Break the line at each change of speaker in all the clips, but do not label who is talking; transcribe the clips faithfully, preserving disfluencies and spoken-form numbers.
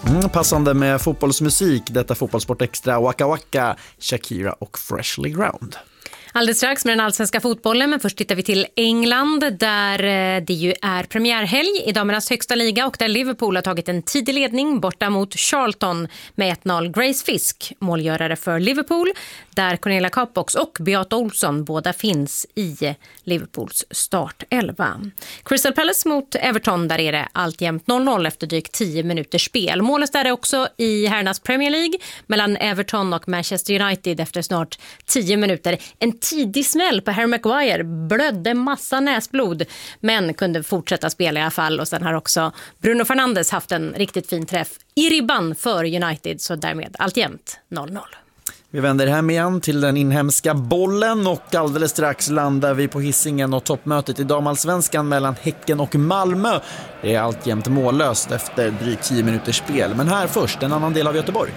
Mm, passande med fotbollsmusik, detta Fotbollssport Extra, Waka Waka, Shakira och Freshly Ground.
Alldeles strax med den allsvenska fotbollen, men först tittar vi till England där det ju är premiärhelg i damernas högsta liga och där Liverpool har tagit en tidig ledning borta mot Charlton med ett noll. Grace Fisk, målgörare för Liverpool, där Cornelia Kapbox och Beata Olsson båda finns i Liverpools startelva. Crystal Palace mot Everton, där är det alltjämt noll noll efter drygt tio minuters spel. Målet där är också i herrarnas Premier League mellan Everton och Manchester United efter snart tio minuter. En tidig smäll på Harry Maguire, blödde massa näsblod men kunde fortsätta spela i alla fall, och sen har också Bruno Fernandes haft en riktigt fin träff i ribban för United, så därmed alltjämt noll noll.
Vi vänder hem igen till den inhemska bollen och alldeles strax landar vi på Hisingen och toppmötet i damallsvenskan mellan Häcken och Malmö. Det är alltjämt mållöst efter drygt tio minuters spel, men här först en annan del av Göteborg.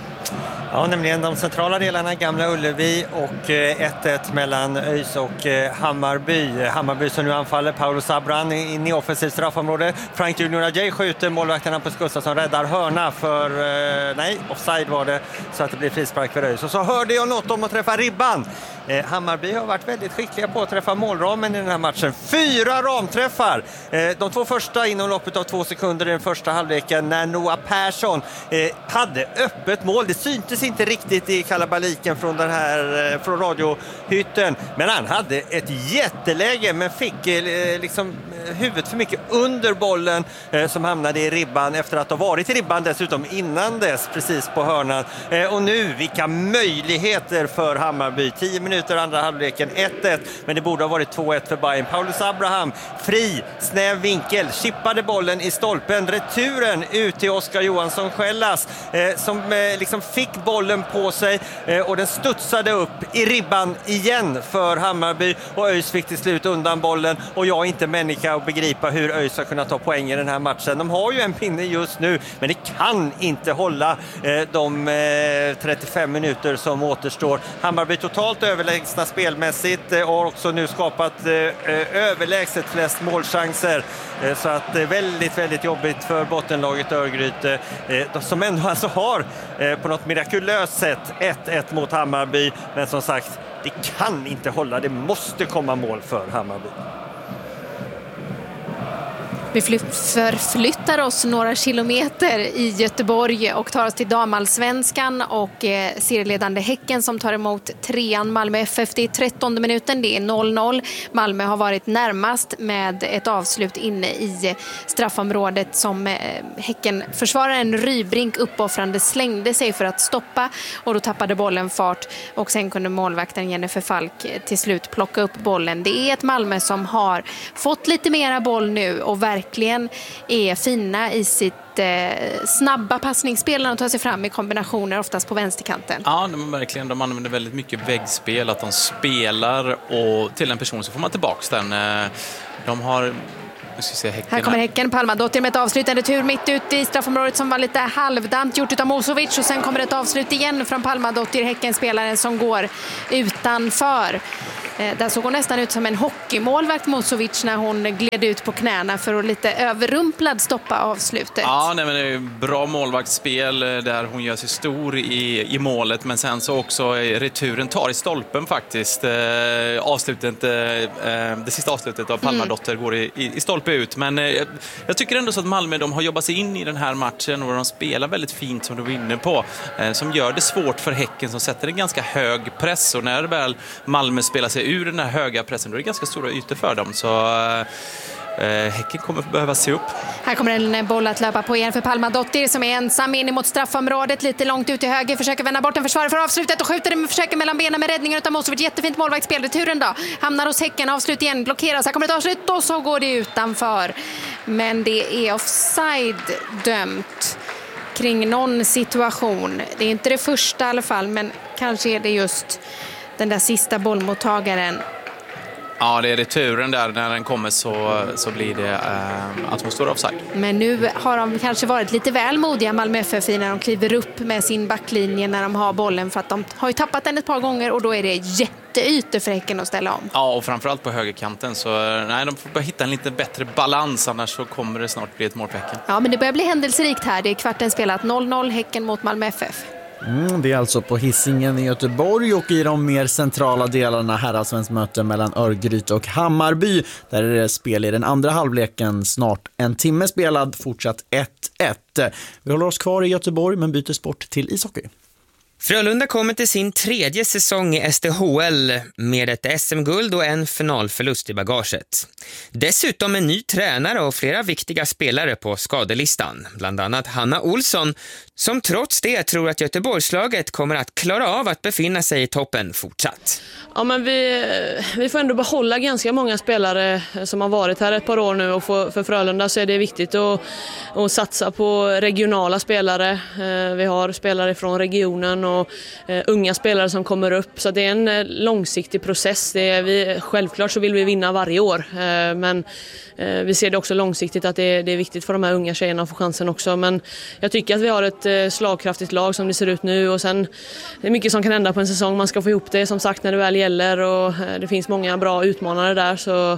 Ja, nämligen de centrala delarna, Gamla Ullevi och ett ett mellan ÖIS och Hammarby. Hammarby som nu anfaller, Paolo Sabran in i offensivt straffområde. Frank Junior Ajay skjuter, målvakten Hampus Gustafsson räddar hörna för, nej, offside var det, så att det blir frispark för ÖIS. Och så hörde jag något om att träffa ribban. Eh, Hammarby har varit väldigt skickliga på att träffa målramen i den här matchen. Fyra ramträffar! Eh, de två första inom loppet av två sekunder i den första halvleken när Noah Persson eh, hade öppet mål. Det syntes inte riktigt i kalabaliken från den här eh, från radiohytten. Men han hade ett jätteläge men fick eh, liksom huvudet för mycket under bollen eh, som hamnade i ribban efter att ha varit i ribban dessutom innan dess, precis på hörnan. Eh, och nu, vilka möjligheter för Hammarby. tio minuter andra halvleken, ett ett, men det borde ha varit två ett för Bayern. Paulus Abraham, fri, snäv vinkel, chippade bollen i stolpen, returen ut till Oskar Johansson Skällas eh, som eh, liksom fick bollen på sig eh, och den studsade upp i ribban igen för Hammarby, och ÖIS fick till slut undan bollen, och jag är inte människa att begripa hur ÖIS har kunnat ta poäng i den här matchen. De har ju en pinne just nu, men det kan inte hålla eh, de eh, trettiofem minuter som återstår. Hammarby totalt överlägsna spelmässigt och har också nu skapat eh, överlägset flest målchanser, eh, så att det är väldigt, väldigt jobbigt för bottenlaget Örgryte eh, som ändå alltså har eh, på något mirakulöst sätt ett ett mot Hammarby, men som sagt, det kan inte hålla, det måste komma mål för Hammarby.
Vi förflyttar oss några kilometer i Göteborg och tar oss till damallsvenskan och eh, serieledande Häcken som tar emot trean Malmö F F. Det är trettonde minuten, det är noll noll. Malmö har varit närmast med ett avslut inne i straffområdet som eh, Häcken försvararen Rybrink uppoffrande slängde sig för att stoppa, och då tappade bollen fart och sen kunde målvakten Jennifer Falk till slut plocka upp bollen. Det är ett Malmö som har fått lite mera boll nu och verkligen är fina i sitt eh, snabba passningsspel när de tar sig fram i kombinationer, oftast på vänsterkanten.
Ja, de, verkligen, de använder väldigt mycket väggspel, att de spelar och till en person så får man tillbaka den. De har...
Här kommer Häcken, Palmadottir med ett avslutande tur mitt ute i straffområdet som var lite halvdant gjort utav Mosovic, och sen kommer ett avslut igen från Palmadottir, Häcken-spelaren som går utanför. Där såg hon nästan ut som en hockeymålvakt Mosovic när hon gled ut på knäna för att lite överrumplad stoppa avslutet.
Ja, nej, men det är bra målvaktsspel där hon gör sig stor i, i målet, men sen så också returen tar i stolpen faktiskt. Eh, avslutet, eh, det sista avslutet av Palmadottir mm. går i, i, i stolpe ut, men eh, jag tycker ändå så att Malmö, de har jobbat sig in i den här matchen och de spelar väldigt fint som du var inne på, eh, som gör det svårt för Häcken som sätter en ganska hög press, och när väl Malmö spelar sig ur den här höga pressen, då är det ganska stora ytor för dem, så eh, Häcken kommer behöva se upp.
Här kommer en boll att löpa på igen för Palmadottir som är ensam in mot straffområdet, lite långt ut till höger, försöker vända bort en försvarare för avslutet och skjuter den med försöker mellan benen med räddningen utav Mosovic. Jättefint målvaktsspel. Returen då hamnar hos Häcken, avslut igen, blockeras. Här kommer ett avslut och så går det utanför, men det är offside dömt kring någon situation. Det är inte det första i alla fall, men kanske är det just den där sista bollmottagaren.
Ja, det är returen där. När den kommer så, så blir det eh, att hon står offside.
Men nu har de kanske varit lite väl modiga, Malmö F F, när de kliver upp med sin backlinje när de har bollen, för att de har ju tappat den ett par gånger och då är det jätte lite ytor för Häcken att ställa om.
Ja, och framförallt på högerkanten. Så nej, de får bara hitta en lite bättre balans, annars så kommer det snart bli ett mål på Häcken.
Ja, men det börjar bli händelserikt här. Det är kvarten spelat noll noll Häcken mot Malmö F F.
Mm, det är alltså på Hisingen i Göteborg och i de mer centrala delarna här allsvenskt möte mellan Örgryte och Hammarby. Där är det spel i den andra halvleken, snart en timme spelad, fortsatt ett ett. Vi håller oss kvar i Göteborg men byter sport till ishockey.
Frölunda kommer till sin tredje säsong i S D H L med ett S M-guld och en finalförlust i bagaget. Dessutom en ny tränare och flera viktiga spelare på skadelistan. Bland annat Hanna Olsson, som trots det tror att Göteborgslaget kommer att klara av att befinna sig i toppen fortsatt.
Ja, men vi, vi får ändå behålla ganska många spelare som har varit här ett par år nu, och för, för Frölunda så är det viktigt att, att satsa på regionala spelare. Vi har spelare från regionen och uh, unga spelare som kommer upp, så det är en uh, långsiktig process. Det är vi, självklart så vill vi vinna varje år, uh, men uh, vi ser det också långsiktigt att det, det är viktigt för de här unga tjejerna att få chansen också. Men jag tycker att vi har ett uh, slagkraftigt lag som det ser ut nu, och sen det är mycket som kan hända på en säsong. Man ska få ihop det som sagt när det väl gäller, och uh, det finns många bra utmanare där, så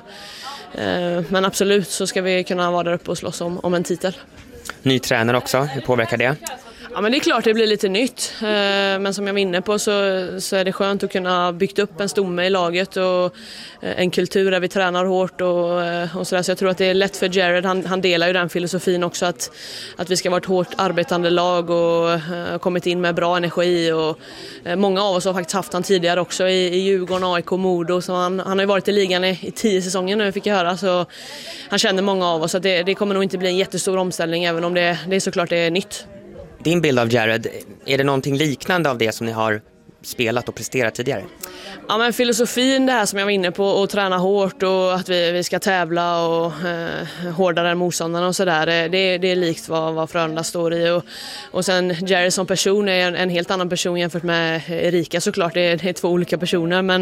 uh, men absolut så ska vi kunna vara där uppe och slåss om, om en titel.
Ny tränare också, hur påverkar det?
Ja, men det är klart det blir lite nytt, men som jag var inne på så, så är det skönt att kunna bygga upp en stomme i laget och en kultur där vi tränar hårt och, och sådär. Så jag tror att det är lätt för Jared, han, han delar ju den filosofin också, att, att vi ska vara ett hårt arbetande lag och uh, kommit in med bra energi, och uh, många av oss har faktiskt haft han tidigare också i, i Djurgården, A I K, Modo, så han, han har ju varit i ligan i, i tio säsonger nu fick jag höra, så han känner många av oss, så det, det kommer nog inte bli en jättestor omställning, även om det, det är såklart det är nytt.
Din bild av Jared, är det någonting liknande av det som ni har spelat och presterat tidigare?
Ja, men filosofin, det här som jag var inne på, att träna hårt och att vi, vi ska tävla och eh, hårdare än motståndarna och sådär, det, det är likt vad, vad Frölunda står i, och, och sen Jared som person är en, en helt annan person jämfört med Erika, såklart det är, det är två olika personer, men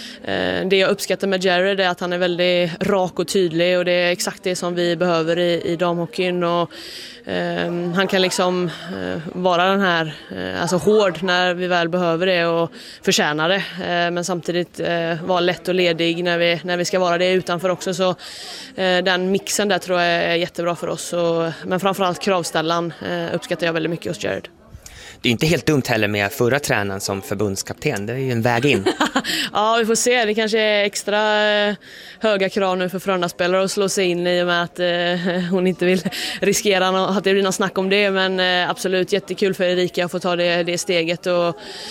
eh, det jag uppskattar med Jared är att han är väldigt rak och tydlig, och det är exakt det som vi behöver i, i damhockeyn, och eh, han kan liksom eh, vara den här eh, alltså hård när vi väl behöver det och förtjänar det, eh, men samtidigt eh, vara lätt och ledig när vi, när vi ska vara det utanför också, så eh, den mixen där tror jag är jättebra för oss, och, men framförallt kravställan eh, uppskattar jag väldigt mycket hos Jared.
Det är inte helt dumt heller med förra tränaren som förbundskapten. Det är ju en väg in.
Ja, vi får se. Det kanske är extra höga krav nu för Frölunda-spelare att slå sig in i och med att eh, hon inte vill riskera att det blir någon snack om det. Men eh, absolut jättekul för Erika att få ta det, det steget, och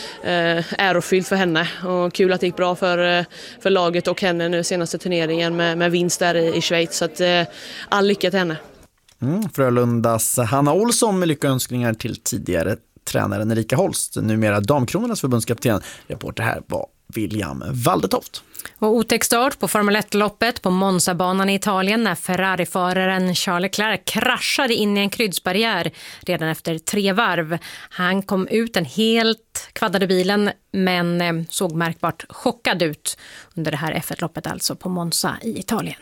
eh, ärofyllt för henne. Och kul att det gick bra för, för laget och henne nu senaste turneringen med, med vinst där i, i Schweiz. Så att, eh, all lycka till henne.
Mm, Frölundas Hanna Olsson med lyckönskningar till tidigare tränaren Erika Holst, numera Damkronornas förbundskapten. Reporter här var William Waldetoft.
Och otäck start på Formel ett-loppet på Monza-banan i Italien när Ferrari-föraren Charles Leclerc kraschade in i en kryddsbarriär redan efter tre varv. Han kom ut den helt kvaddade bilen, men såg märkbart chockad ut under det här F ett-loppet, alltså på Monza i Italien.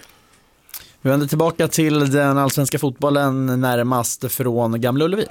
Vi vänder tillbaka till den allsvenska fotbollen närmast från Gamla Ullevi.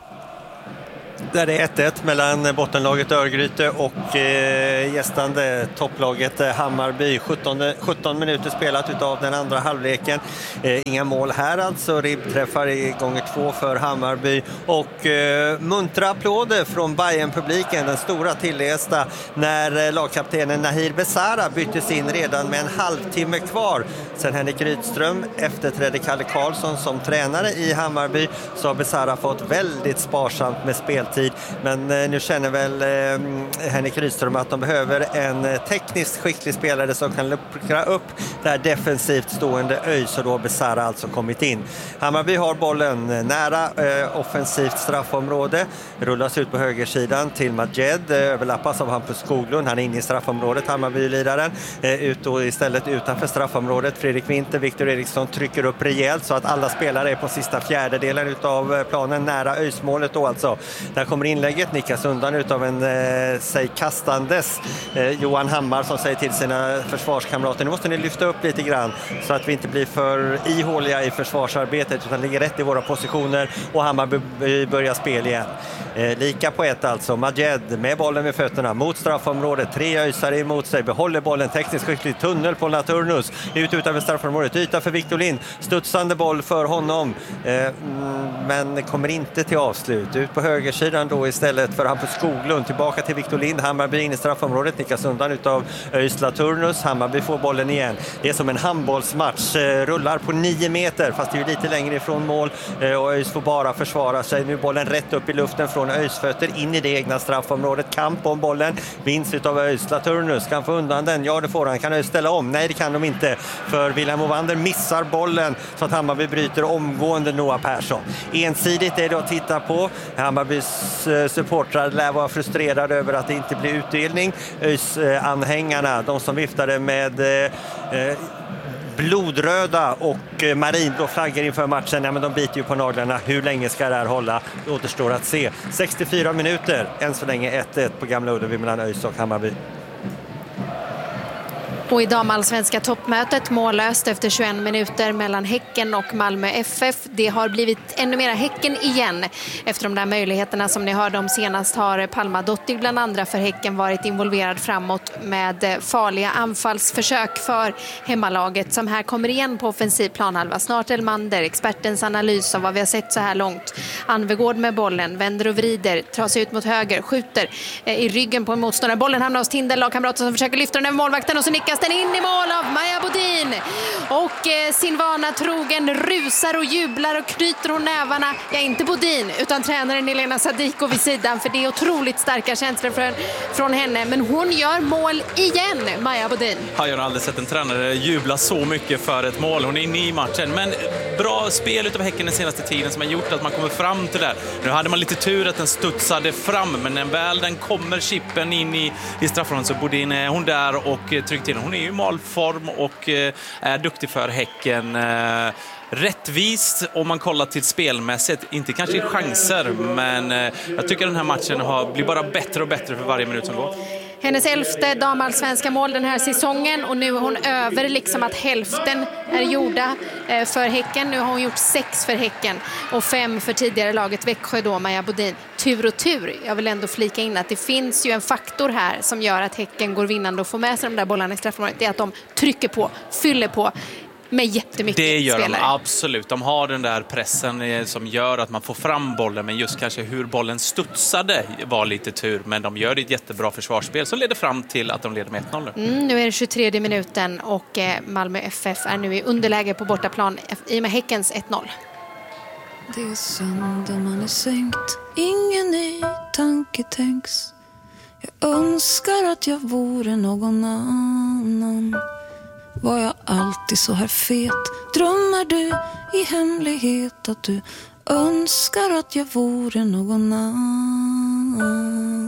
Där är ett ett mellan bottenlaget Örgryte och eh, gästande topplaget eh, Hammarby. sjutton, sjutton minuter spelat utav den andra halvleken. Eh, inga mål här alltså. Ribbträffar i gånger två för Hammarby. Och eh, muntra applåder från Bayern-publiken. Den stora tilllästa när eh, lagkaptenen Nahir Besara byttes in redan med en halvtimme kvar. Sen Henrik Rydström efterträdde Kalle Karlsson som tränare i Hammarby, så har Besara fått väldigt sparsamt med speltid. Men eh, nu känner väl eh, Henrik Rydström att de behöver en eh, tekniskt skicklig spelare som kan luckra upp där defensivt stående ÖIS, och då har Besara alltså kommit in. Hammarby har bollen nära eh, offensivt straffområde, rullas ut på högersidan till Majed, eh, överlappas av Hampus Skoglund, han är inne i straffområdet, Hammarby-lidaren, eh, ut och istället utanför straffområdet. Fredrik Winter, Viktor Eriksson trycker upp rejält så att alla spelare är på sista fjärdedelen utav planen nära ÖIS-målet då alltså. Där Där kommer inlägget, nickas undan utav en eh, sig kastandes eh, Johan Hammar som säger till sina försvarskamrater: nu måste ni lyfta upp lite grann så att vi inte blir för ihåliga i försvarsarbetet utan ligger rätt i våra positioner, och Hammarby börjar spel igen. Eh, lika på ett alltså. Majed med bollen vid fötterna mot straffområdet. Tre öjsare emot sig. Behåller bollen tekniskt skickligt. Tunnel på Laturnus. Ut utanför straffområdet. Yta för Victor Lind. Studsande boll för honom. Eh, men kommer inte till avslut. Ut på högersidan då istället för Hampus Skoglund. Tillbaka till Victor Lind. Hammarby in i straffområdet. Nickas undan utav ÖIS Laturnus. Hammarby får bollen igen. Det är som en handbollsmatch. Eh, rullar på nio meter fast det är lite längre ifrån mål. Eh, och ÖIS får bara försvara sig. Nu bollen rätt upp i luften från ÖIS fötter in i det egna straffområdet. Kamp om bollen. Vinst utav ÖIS. Laturnus kan få undan den. Ja, det får han. Kan ÖIS ställa om? Nej, det kan de inte. För William Ovander missar bollen så att Hammarby bryter omgående Noah Persson. Ensidigt är det att titta på. Hammarbys supportrar lär vara frustrerade över att det inte blir utdelning. ÖIS-anhängarna, de som viftade med eh, blodröda och marinblå flaggor inför matchen, ja, men de biter ju på naglarna. Hur länge ska det här hålla? Det återstår att se. sextiofyra minuter, än så länge ett ett på Gamla Ullevi mellan ÖIS och Hammarby.
Och i damallsvenska toppmötet mållöst efter tjugoett minuter mellan Häcken och Malmö F F. Det har blivit ännu mera Häcken igen. Efter de där möjligheterna som ni hörde om senast har Palma Dottir bland andra för Häcken varit involverad framåt med farliga anfallsförsök för hemmalaget som här kommer igen på offensiv planhalva. Snart Elmander, expertens analys av vad vi har sett så här långt. Anvegård med bollen, vänder och vrider, tar sig ut mot höger, skjuter i ryggen på en motståndare. Bollen hamnar hos Tindel, lagkamrater som försöker lyfta den över målvakten och så nickas den in i mål av Maja Bodin. Och eh, sin vana trogen rusar och jublar och knyter hon nävarna. Ja, inte Bodin utan tränaren Elena Sadiko vid sidan, för det är otroligt starka känslor från, från henne. Men hon gör mål igen, Maja Bodin.
Ja, jag har aldrig sett en tränare jubla så mycket för ett mål. Hon är inne i matchen. Men bra spel utav Häcken den senaste tiden som har gjort att man kommer fram till det. Nu hade man lite tur att den studsade fram, men när väl den kommer chippen in i, i straffområdet så Bodin är hon där och trycker till. Hon är ju i målform och eh, är duktig för Häcken. Eh, rättvist om man kollar till spelmässigt. Inte kanske i chanser, men eh, jag tycker den här matchen har, blir bara bättre och bättre för varje minut som går.
Hennes elfte damallsvenska mål den här säsongen, och nu är hon över liksom att hälften är gjorda för Häcken. Nu har hon gjort sex för Häcken och fem för tidigare laget Växjö då, Maja Bodin. Tur och tur. Jag vill ändå flika in att det finns ju en faktor här som gör att Häcken går vinnande och får med sig de där bollarna i straffområdet. Det är att de trycker på, fyller på med jättemycket
det gör
spelare.
De absolut. De har den där pressen som gör att man får fram bollen, men just kanske hur bollen studsade var lite tur, men de gör ett jättebra försvarsspel som leder fram till att de leder med ett noll.
Mm, nu är det tjugotredje minuten och Malmö F F är nu i underläge på bortaplan i och med Häckens ett noll.
Det är söndag, man är sänkt, ingen ny tanke tänks. Jag önskar att jag vore någon annan. Var jag alltid så här fet? Drömmer du i hemlighet att du önskar att jag vore någon annan?